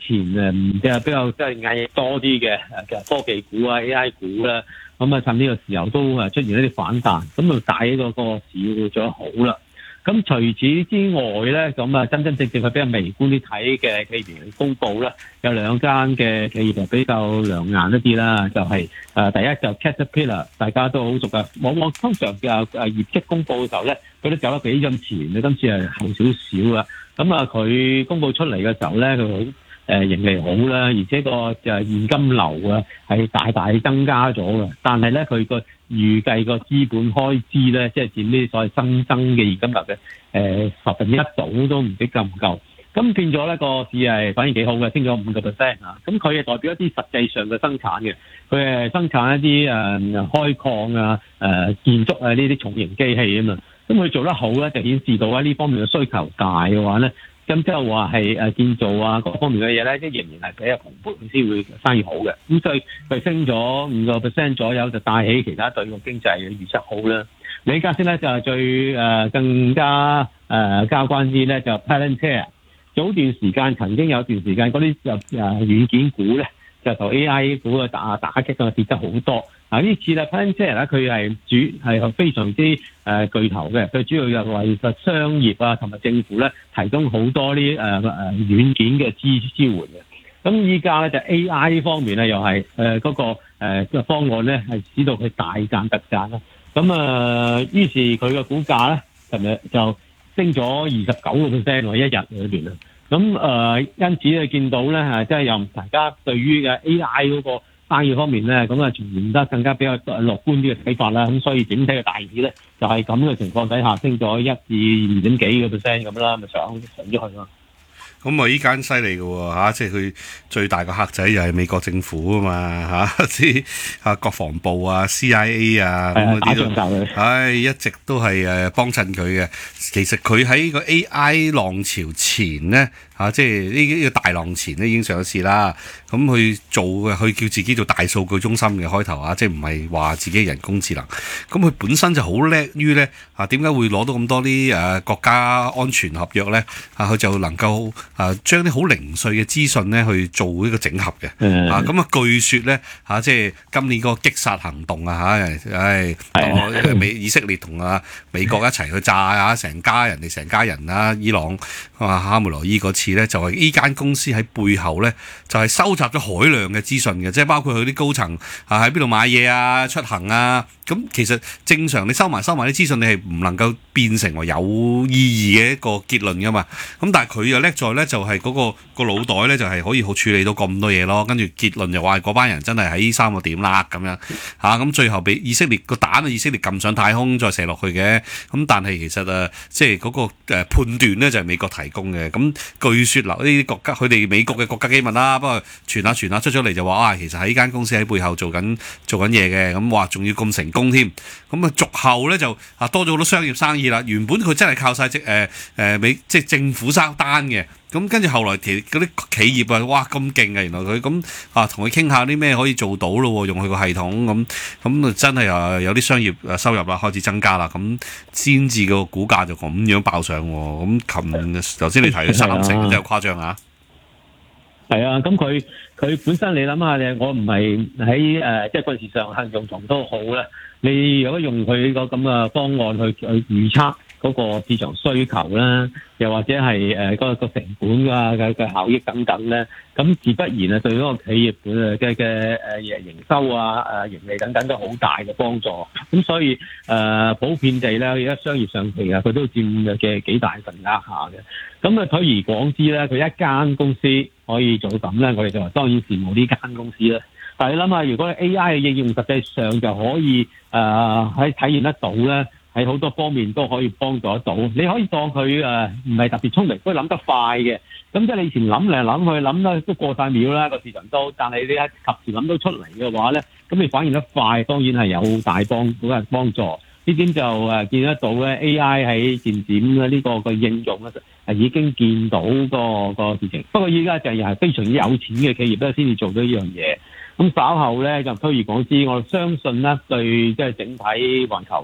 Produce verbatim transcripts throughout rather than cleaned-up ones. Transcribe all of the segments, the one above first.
前誒即係比較即係壓力多啲嘅嘅科技股啊 A I 股啦，咁啊趁呢個時候都誒出現一啲反彈，咁就帶嗰個市會做得好啦。咁除此之外咧，咁啊真真正正係比較微觀啲睇嘅企業公佈啦，有兩間嘅企業就比較亮眼一啲啦，就係、是、誒第一就 Caterpillar， 大家都好熟嘅，往往通常嘅誒業績公佈嘅時候咧，佢都走得比咁前嘅，今次係後少少啊。咁啊佢公佈出嚟嘅時候咧，佢好誒盈利好啦，而且個就係現金流啊係大大增加咗嘅，但係咧佢個預計個資本開支咧，即係佔呢啲所謂新增嘅現金流嘅誒十分之一度都唔知夠唔夠，咁變咗咧個市係反而幾好嘅，升咗五個 percent 啊！咁佢係代表一啲實際上嘅生產嘅，佢係生產一啲誒開礦啊、誒建築啊呢啲重型機器啊嘛，咁佢做得好咧，就顯示到喺呢方面嘅需求大嘅話咧。咁即係話係誒建造啊各方面嘅嘢咧，即係仍然係比較蓬勃先會生意好嘅。咁所以佢升咗五個 percent 左右，就帶起其他對個經濟嘅預測好啦。另一間先咧就係最誒、呃、更加誒交關啲咧，就 Palantir。早段時間曾經有段時間嗰啲就誒軟件股咧，就同 A I 股嘅打打擊啊跌得好多。嗱呢次咧 Palantir 咧佢係主係非常之誒、呃、巨頭嘅，佢主要就為個商業啊同埋政府咧提供好多啲誒誒軟件嘅支支援嘅。咁依家咧就 A I 方面咧又係誒嗰個誒、呃、方案咧係使到佢大賺特賺啦。咁啊、呃，於是佢嘅股價咧琴日就升咗二十九個 percent 喎，一日裏邊啊。咁誒、呃，因此咧見到咧係即係由大家對於嘅 A I 嗰個生意方面咧，咁啊傳言得更加比較樂觀啲嘅睇法啦。咁所以整體嘅大市咧就係咁嘅情況底下，升咗一至二點幾個 percent 咁啦，咪上上咗去咯。 咁啊！依間犀利嘅喎嚇，即係佢最大個客仔又係美國政府啊嘛嚇，啲啊國防部啊、C I A 啊咁嗰啲都，唉一直都係誒幫襯佢嘅。其實佢喺個 A I 浪潮前咧嚇，即係呢呢個大浪前咧已經上咗市啦。咁佢做嘅，佢叫自己做大數據中心嘅開頭啊，即係唔係話自己人工智能。咁佢本身就好叻於咧啊，點解會攞到咁多啲誒國家安全合約咧？啊，佢就能夠啊，將啲好零碎嘅資訊咧去做呢個整合嘅，嗯、啊咁啊據說咧嚇、啊，即係今年嗰個擊殺行動啊嚇，唉、哎，美以色列同啊美國一齊去炸啊，成家人哋成家人啊，伊朗啊哈梅羅伊嗰次咧，就係呢間公司喺背後咧，就係、是、收集咗海量嘅資訊嘅，即係包括佢啲高層啊喺邊度買嘢啊、出行啊。咁其實正常你收埋收埋啲資訊，你係唔能夠變成為有意義嘅一個結論噶嘛。咁但係佢又叻在咧，就係、是、嗰、那個個腦袋咧，就係可以好處理到咁多嘢咯。跟住結論就話嗰班人真係喺呢三個點啦咁樣嚇。咁、啊、最後俾以色列個蛋啊，以色列撳上太空再射落去嘅。咁但係其實誒，即係嗰個判斷咧就係美國提供嘅。咁據説嗱呢啲國家佢哋美國嘅國家機密啦，不過傳下傳下出咗嚟就話啊，其實喺呢間公司喺背後做緊做緊嘢嘅。咁話仲要咁成工添，咁啊續後咧就啊多咗好多商業生意啦。原本佢真係靠晒即誒誒美即係政府收單嘅，咁跟住後來其嗰啲企業啊，哇咁勁嘅，原來佢咁啊同佢傾下啲咩可以做到咯，用佢個系統咁咁啊真係啊有啲商業收入啦開始增加啦，咁先至個股價就咁樣爆上喎。咁琴頭先你提嘅三成真係誇張啊！ 係啊，咁佢佢本身你諗下，我唔係喺誒即係軍事上行用同都好啦。你如果用佢個咁嘅方案去去預測嗰個市場需求啦，又或者係誒嗰個成本啊嘅嘅效益等等咧，咁自不然啊對嗰個企業嘅嘅嘅誒營收啊誒盈利等等都好大嘅幫助。咁所以誒、呃、普遍地咧，而家商業上其實佢都佔嘅幾大份額下嘅。咁啊，推而廣之咧，佢一間公司可以做到咁咧，我哋就話當然羨慕呢間公司啦。但係你諗下，如果 A I 嘅應用實際上就可以誒喺、呃、體現得到咧，喺好多方面都可以幫助得到。你可以當佢誒唔係特別聰明，不過諗得快嘅。咁即係你以前諗嚟諗去諗得都過晒秒啦個市場都，但係你一及時諗到出嚟嘅話咧，咁你反應得快，當然係有大幫好大幫助。呢點就誒見得到咧 ，A I 喺漸漸咧呢個個應用咧係已經見到個個事情。不過依家就又係非常之有錢嘅企業咧，先至做到呢樣嘢。咁稍後咧就推而廣之，我相信咧對即係整體環球個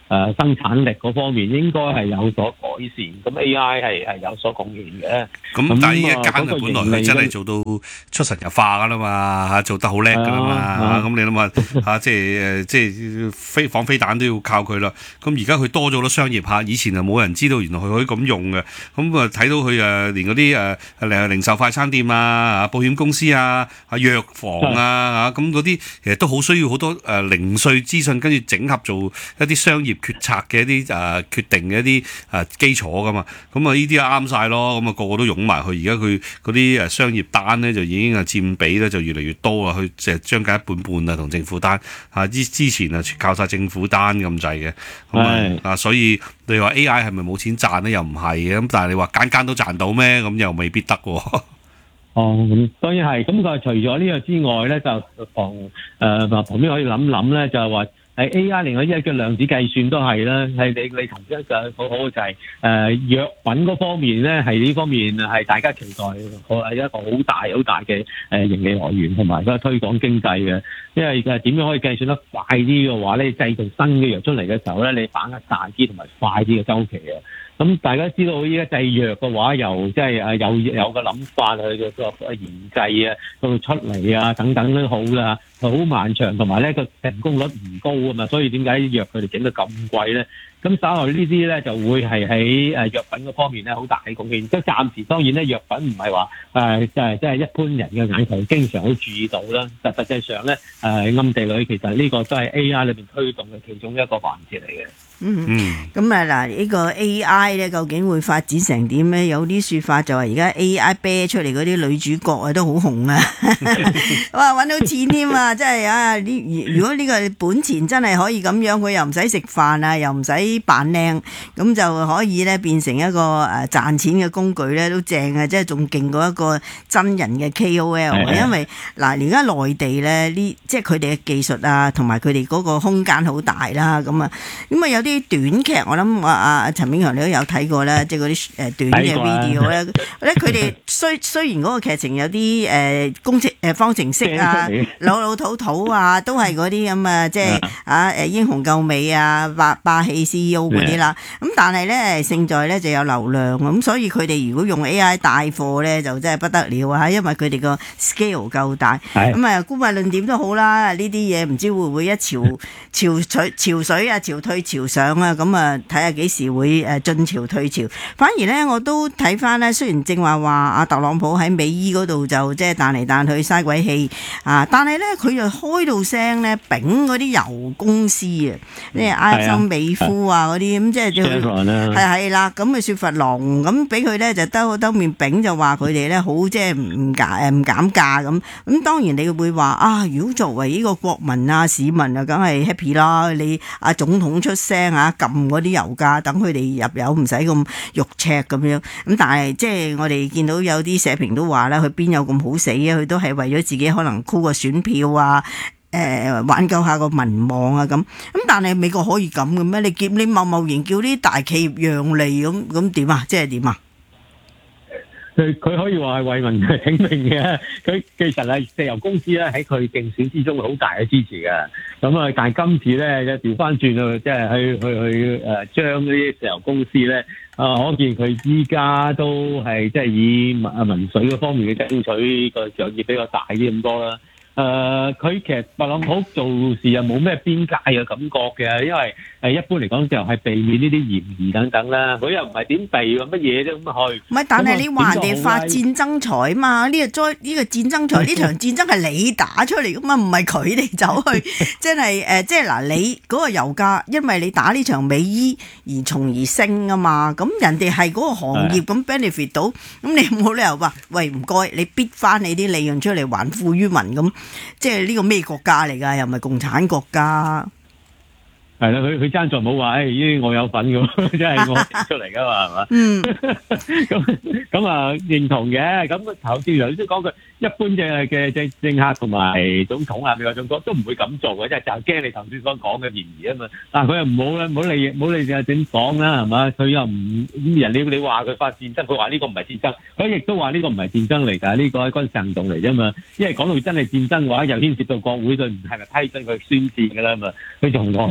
誒生產力嗰方面應該係有所改善，咁 A I 係係有所貢獻嘅。 咁但係呢一間啊，本來佢真係做到出神入化噶啦嘛，嚇做得好叻噶啦嘛，咁你諗下嚇，即係誒，即係飛放飛彈都要靠佢啦。咁而家佢多咗好多商業客，以前就冇人知道原來佢可以咁用嘅。咁啊睇到佢誒連嗰啲誒零零售快餐店啊、保險公司啊、啊藥房啊嚇，咁嗰啲其實都好需要好多誒零碎資訊，跟住整合做一啲商業決策嘅一啲誒決定嘅一啲誒基礎噶嘛。咁啊呢啲啊啱晒咯，咁啊個個都湧埋去。而家佢嗰啲誒商業單咧就已經係佔比咧就越嚟越多啊，佢即係將近一半半啊同政府單啊之之前啊靠晒政府單咁滯嘅，咁啊啊所以你話 A I 係咪冇錢賺咧？又唔係嘅，咁但係你話間間都賺到咩？咁又未必得喎。 哦，咁當然係，咁佢除咗呢個之外咧，就旁誒旁邊可以諗諗咧，就係話。係 A I 另外一個量子計算都係啦，係你你頭先就好好就係、是、誒、呃、藥品嗰方面咧，係呢方面係大家期待，係一個好大好大嘅誒盈利來源，同埋嗰個推廣經濟嘅。因為誒點樣可以計算得快啲嘅話咧，製造新嘅藥出嚟嘅時候咧，你把握大啲同埋快啲嘅周期啊。咁大家知道依家製藥嘅話，又即係誒有有個諗法去個研製啊，到出嚟啊等等都好啦，好漫長，同埋咧個成功率唔高啊嘛，所以點解藥佢哋整到咁貴咧？咁稍後呢啲咧就會係喺誒藥品嗰方面咧好大嘅貢獻。即係暫時當然咧藥品唔係話誒即係即係一般人嘅眼球經常好注意到啦，但實際上咧誒、呃、暗地裏其實呢個都係 A I 裏邊推動嘅其中一個環節嚟嘅。 嗯，咁啊嗱，呢個 A I 咧究竟會發展成點咧？有啲說法就話而家 A I 啤出嚟嗰啲女主角啊都好紅啊，哇搵到錢添啊！真係啊，呢如果呢個本錢真係可以咁樣，佢又唔使食飯啊，又唔使扮靚，咁就可以咧變成一個誒賺錢嘅工具咧，都正啊！即係仲勁過一個真人嘅 K O L，因為嗱而家內地咧呢，即係佢哋嘅技術啊，同埋佢哋嗰個空間好大啦，咁啊，咁啊有啲短劇，我諗我阿陳炳強你都有睇過啦，即係嗰啲誒短嘅 video 咧，咧佢哋雖雖然嗰個劇情有啲誒公式誒方程式啊，老老土土啊，都係嗰啲咁啊，即係啊誒英雄救美啊，霸霸氣 C E O 嗰啲啦。咁但係咧勝在咧就有流量，咁所以佢哋如果用 A I 帶貨咧，就真係不得了啊！因為佢哋個 scale 夠大。咁啊，姑勿論點都好啦，呢啲嘢唔知會唔會一潮潮水潮水啊，潮退潮上啊，咁啊睇下幾時會誒進潮退潮。反而咧我都睇翻咧，雖然正話話阿特朗普喺美伊嗰度就即係彈嚟彈去嘥鬼氣啊，但係咧佢就開到聲咧丙嗰啲油公司啊，即係埃森美孚啊嗰啲咁，即係係係啦，咁嘅雪佛龍咁俾佢咧就兜兜面丙就話佢哋咧好即係唔減誒唔減價咁。咁當然你會話啊，如果作為呢個國民啊市民啊，梗係 happy 啦。你阿總統出聲啊，撳嗰啲油價，等佢哋入油唔使咁肉赤咁樣。咁但係即係我哋見到有啲社評都話啦，佢邊有咁好死啊？佢都係為咗自己可能箍個選票啊，誒、呃、挽救下個民望啊咁。咁但係美國可以咁嘅咩？你叫你貿貿然叫啲大企業讓利咁咁點啊？即係點啊？ 佢佢可以話係為民請命嘅，佢其實係石油公司咧喺佢競選之中好大嘅支持嘅。咁啊，但係今次咧就調翻轉啊，即係去去去誒將呢啲石油公司咧啊，可見佢依家都係即係以民民粹嗰方面嘅爭取個著意比較大啲咁多啦。誒、呃，佢其實特朗普做事又冇咩邊界嘅感覺嘅，因為誒一般嚟講就係避免呢啲嫌疑等等啦。佢又唔係點避喎，乜嘢啫咁去。唔係，但係你話人哋發戰爭財嘛？呢、這個災呢個戰爭財呢場戰爭係你打出嚟噶嘛？唔係佢哋走去，即係誒，即係嗱，你嗰個油價，因為你打呢場美伊而從而升啊嘛。咁人哋係嗰個行業咁 benefit 到，咁你冇理由話喂唔該，你逼翻你啲利潤出嚟還富於民咁。即係呢個咩國家嚟㗎？又唔係共產國家。係啦，佢佢爭在冇話，誒，呢啲我有份㗎，即係我整出嚟㗎嘛，係嘛？嗯。咁咁啊，認同嘅。咁頭先頭先講句，一般嘅嘅政政客同埋總統啊，美國總統都唔會咁做嘅，即係就驚你頭先所講嘅嫌疑啊嘛。但係佢又唔好啦，唔好理唔好理就點講啦，係嘛？佢又唔人你你話佢發戰爭，佢話呢個唔係戰爭，佢亦都話呢個唔係戰爭嚟㗎，呢個係軍事行動嚟啫嘛。因為講到真係戰爭嘅話，又牽涉到國會對唔係咪批准佢宣戰㗎啦嘛。佢從來都係冇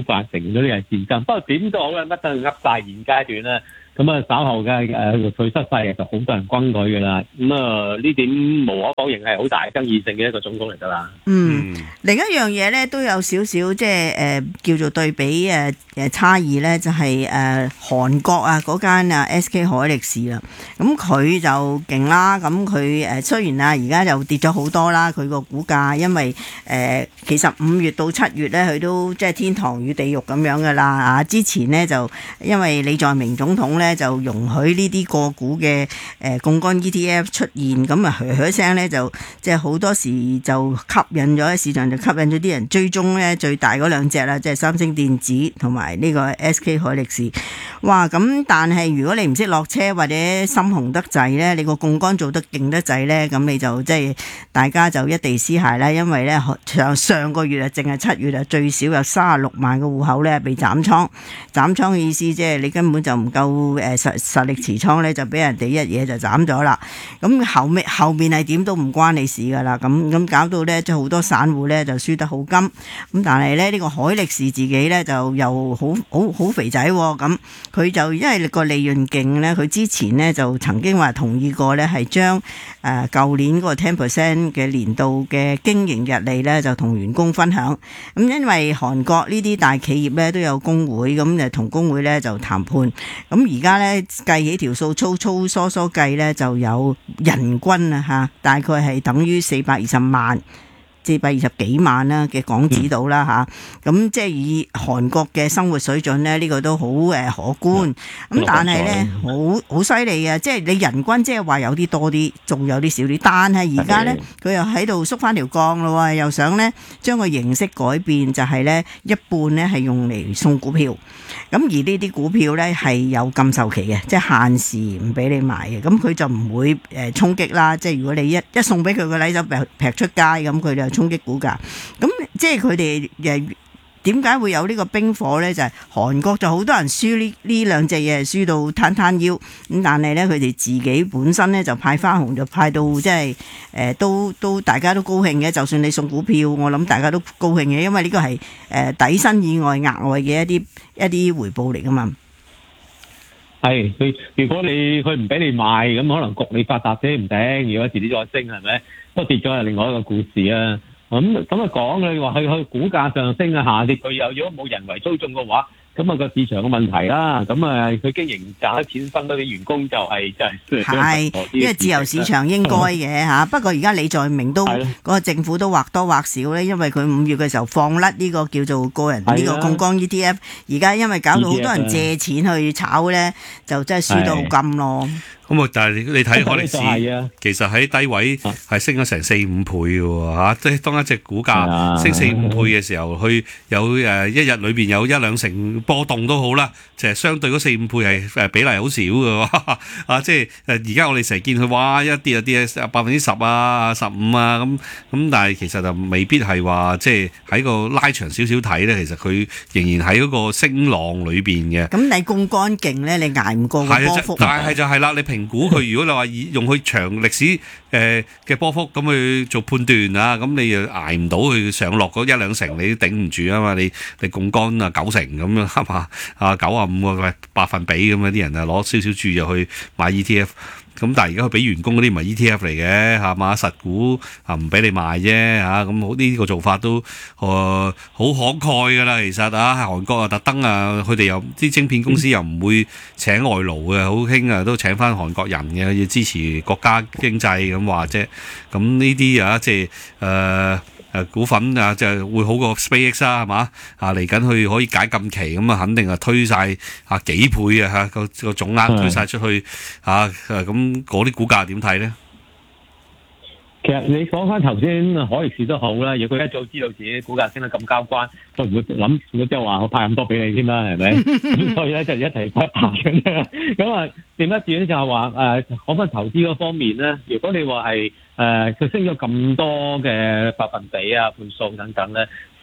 快成咗呢個戰爭。不過點都好啦，乜都係噏晒現階段啦。咁啊，稍後嘅誒佢失勢就好多人轟佢㗎啦。咁啊，呢點無可否認係好大爭議性嘅一個總統嚟㗎啦。 嗯，另一樣嘢咧都有少少即係誒叫做對比誒誒差異咧，就係誒韓國啊嗰間啊 S K 海力士啦。咁佢就勁啦。咁佢誒雖然啊而家就跌咗好多啦，佢個股價，因為誒、呃、其實五月到七月咧，佢都即係天堂與地獄咁樣㗎啦。啊，之前呢，就因為李在明總統咧，就容許呢啲個股嘅誒槓桿 E T F 出現，咁啊噓噓聲咧就即係好多時就吸引咗市場，就吸引咗啲人追蹤咧最大嗰兩隻啦，即係三星電子同埋呢個 S K 海力士。哇！咁但係如果你唔識落車或者心紅得滯咧，你個槓桿做得勁得滯咧，咁你就即係大家就一地屍骸啦。因為咧上上個月啊，淨係七月啊，最少有三十六萬個戶口咧被斬倉。斬倉嘅意思即係你根本就唔夠誒實實力持倉咧，就俾人哋一嘢就斬咗啦。咁後尾後面係點都唔關你事噶啦。咁咁搞到咧，即係好多散戶咧就輸得好金。咁但係咧呢個海力士自己咧就又好好好肥仔喎。咁佢就因為個利潤勁咧，佢之前咧就曾經話同意過咧係將誒舊年嗰個十 percent 嘅年度嘅經營日利咧就同員工分享。咁因為韓國呢啲大企業咧都有工會，咁就同工會咧就談判。咁而家咧計起條數粗粗疏疏計咧就有人均啊嚇，大概係等於四百二十萬。四百二十幾萬啦嘅港紙度啦嚇，咁即係以韓國嘅生活水準咧，呢、這個都好誒可觀。咁、嗯、但係咧，好好犀利嘅，即係你人均即係話有啲多啲，仲有啲少啲。但係而家咧，佢又喺度縮翻條槓咯喎，又想咧將個形式改變，就係咧一半咧係用嚟送股票。咁而呢啲股票咧係有禁售期嘅，即係限時唔俾你買嘅。咁佢就唔會誒衝擊啦。即係如果你一一送俾佢個禮就劈劈出街，咁佢就衝擊股價。咁即係佢哋誒點解會有呢個冰火咧？就係、是、韓國就好多人輸呢呢兩隻嘢，輸到攤攤腰。咁但係咧，佢哋自己本身咧就派花紅，就派到即係誒都都大家都高興嘅。就算你送股票，我諗大家都高興嘅，因為呢個係誒、呃、底薪以外額外嘅一啲一啲回報嚟噶嘛。 係佢如果你佢唔俾你賣，咁可能焗你發達啫，唔定。如果遲啲再升係咪？不過跌咗係另外一個故事啊。咁咁啊講嘅，你話佢佢股價上升啊下跌，佢又如果冇人為操縱嘅話，咁啊個市場嘅問題啦。咁啊佢經營賺咗錢分嗰啲員工就係真係係，因為自由市場應該嘅嚇。不過而家李在明都嗰個政府都或多或少咧，因為佢五月嘅時候放甩呢個叫做個人呢個槓桿 E T F，而家因為搞到好多人借錢去炒咧，就真係輸到好金咯。 咁啊！但係你你睇海力士，其實喺低位係升咗成四五倍嘅喎嚇，即係當一隻股價升四五倍嘅時候，佢有誒一日裏邊有一兩成波動都好啦，就係相對嗰四五倍係誒比例好少嘅喎啊！即係誒而家我哋成日見佢哇一跌一跌百分之十啊十五啊咁咁，但係其實就未必係話即係喺個拉長少少睇咧，其實佢仍然喺嗰個升浪裏邊嘅。咁你槓桿勁咧，你捱唔過個波幅。 但係就係啦，你評估佢，如果你話以用佢長歷史誒嘅波幅咁去做判斷啊，咁你又捱唔到佢上落嗰一兩成，你都頂唔住啊嘛！你你槓桿啊九成咁樣係嘛啊九啊五個百分比咁啊，啲人啊攞少少注入去買 E T F。咁但係而家佢俾員工嗰啲唔係 E T F 嚟嘅係嘛，實股啊唔俾你賣啫嚇，咁好呢個做法都誒好慷慨㗎啦，其實啊韓國啊特登啊，佢哋又啲晶片公司又唔會請外勞嘅，好興啊都請翻韓國人嘅，要支持國家經濟咁話啫，咁呢啲啊即係誒。呃誒股份啊，就會好過 SpaceX 啊，係嘛啊嚟緊去可以解禁期，咁啊肯定啊推晒啊幾倍啊嚇個個總額推晒出去嚇，咁嗰啲股價點睇咧？ 其實你講翻頭先海力士都好啦，如果佢一早知道自己股價升得咁交關，都唔會諗即係話我派咁多俾你添啦，係咪？咁所以咧就一齊派咁樣。咁啊，點一轉咧就係話誒講翻投資嗰方面咧，如果你話係誒佢升咗咁多嘅百分比啊、盤數等等咧，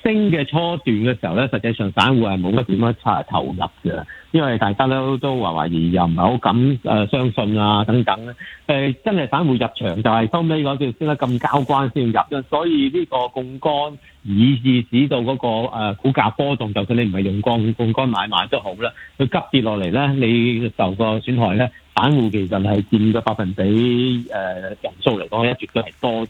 升嘅初段嘅時候咧，實際上散戶係冇乜點樣差投入嘅，因為大家都都懷懷疑又唔係好敢誒、呃、相信啊等等咧。誒、呃、真係散戶入場就係收尾嗰段升得咁交關先要入，所以呢個槓桿以致使到嗰、那個誒、呃、股價波動，就算你唔係用槓槓桿買賣都好啦，佢急跌落嚟咧，你受個損害咧，散戶其實係佔嘅百分比誒、呃、人數嚟講，一絕對係多。